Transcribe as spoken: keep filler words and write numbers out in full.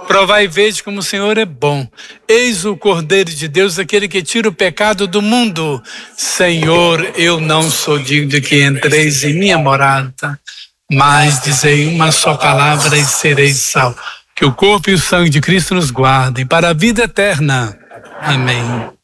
Provai e vede como o Senhor é bom. Eis o Cordeiro de Deus, aquele que tira o pecado do mundo. Senhor, eu não sou digno de que entreis em minha morada, mas dizei uma só palavra e sereis salvos. Que o corpo e o sangue de Cristo nos guardem para a vida eterna. Amém.